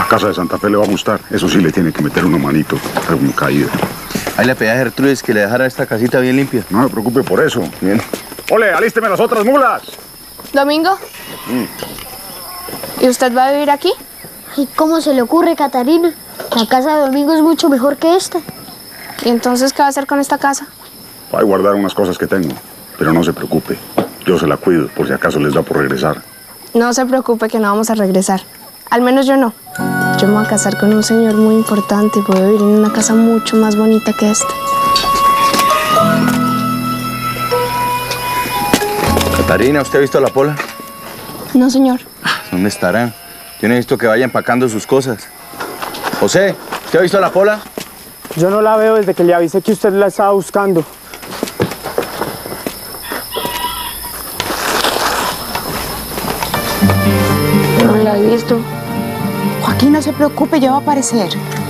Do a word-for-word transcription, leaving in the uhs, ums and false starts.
La casa de Santa Fe le va a gustar. Eso sí, le tiene que meter una manito, alguna caída. Ahí le pedí a Gertrudis que le dejara esta casita bien limpia. No me preocupe por eso. Bien. Ole, alísteme las otras mulas. ¿Domingo? Mm. ¿Y usted va a vivir aquí? ¿Y cómo se le ocurre, Catarina? La casa de Domingo es mucho mejor que esta. ¿Y entonces qué va a hacer con esta casa? Va a guardar unas cosas que tengo, pero no se preocupe. Yo se la cuido, por si acaso les da por regresar. No se preocupe que no vamos a regresar. Al menos yo no. Yo me voy a casar con un señor muy importante y voy a vivir en una casa mucho más bonita que esta. Catarina, ¿usted ha visto a la Pola? No, señor. ¿Dónde estará? Yo necesito que vaya empacando sus cosas. José, ¿usted ha visto a la Pola? Yo no la veo desde que le avisé que usted la estaba buscando. No la he visto. Joaquín, no se preocupe, ya va a aparecer.